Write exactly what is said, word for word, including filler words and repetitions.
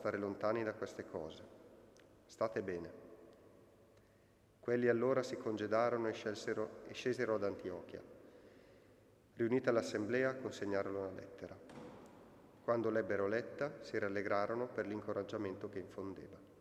stare lontani da queste cose. State bene. Quelli allora si congedarono e, scelsero, e scesero ad Antiochia. Riunita l'assemblea, consegnarono la lettera. Quando l'ebbero letta, si rallegrarono per l'incoraggiamento che infondeva.